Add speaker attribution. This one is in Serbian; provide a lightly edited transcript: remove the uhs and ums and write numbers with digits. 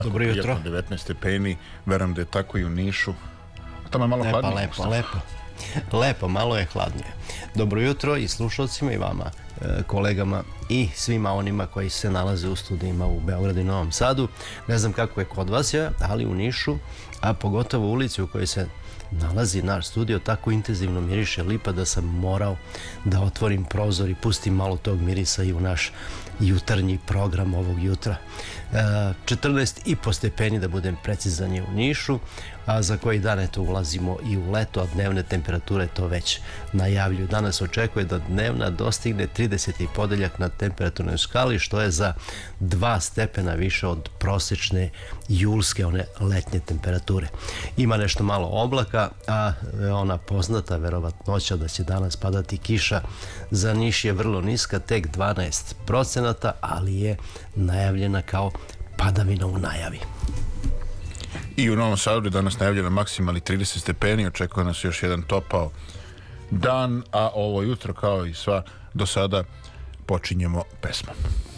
Speaker 1: Dobro jutro.
Speaker 2: 19 stepeni, verujem da je tako i u Nišu. Tamo je malo hladnije.
Speaker 1: Lepo, malo je hladnije. Dobro jutro i slušalcima i vama, kolegama i svima onima koji se nalaze u studijima u Beogradu i Novom Sadu. Ne znam kako je kod vas, ali u Nišu, a pogotovo u ulici u kojoj se nalazi naš studio, tako intenzivno miriše lipa da sam morao da otvorim prozor i pustim malo tog mirisa i u naš jutarnji program ovog jutra. 14,5 stepeni, da budem precizan, je u Nišu, a za koji dan eto ulazimo i u leto, a dnevne temperature to već najavljuju. Danas očekuje da dnevna dostigne 30 i podeljak na temperaturnoj skali, što je za 2 stepena više od prosječne julske, one letnje temperature. Ima nešto malo oblaka, a ona poznata verovatnoća da će danas padati kiša za Niš je vrlo niska, tek 12%, ali je najavljena kao padavina u najavi.
Speaker 2: I u Novom Sadu je danas najavljena maksimalni 30 stepeni, očekuje nas još jedan topao dan, a ovo jutro kao i sva do sada počinjemo pesmom.